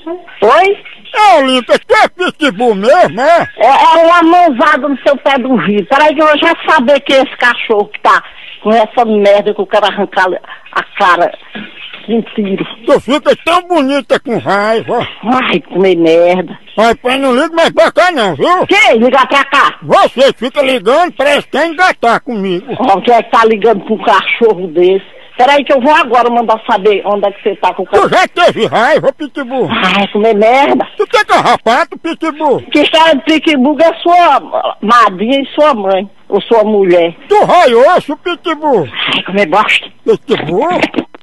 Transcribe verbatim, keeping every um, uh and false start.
Oi? É, Olinda, tu é pitbull mesmo, é? É, é uma mãozada no seu pé do vidro. Peraí que eu já saber que é esse cachorro que tá com essa merda que eu quero arrancar a cara de tiro. Tu fica tão bonita com raiva. Ai, comer merda. Ai, pai, não liga mais pra cá não, viu? Quem? Ligar pra cá? Você fica ligando, parece que quer engatar comigo. Ó, quem é que tá ligando com um cachorro desse? Peraí que eu vou agora mandar saber onde é que você tá com o cachorro. Tu já teve raiva, pitbull? Ai, comer merda. Tu quer carrapato, pitbull? Que história de pitbull é sua madrinha e sua mãe, ou sua mulher. Tu rói osso, pitbull? Ai, comer bosta. Pitbull?